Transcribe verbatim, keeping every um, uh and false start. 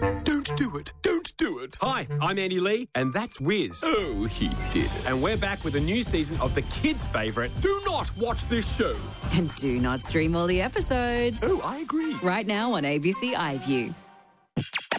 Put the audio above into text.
Don't do it. Don't do it. Hi, I'm Andy Lee, and that's Wiz. Oh, he did it. And we're back with a new season of the kids' favourite, Do Not Watch This Show. And do not stream all the episodes. Oh, I agree. Right now on A B C iView.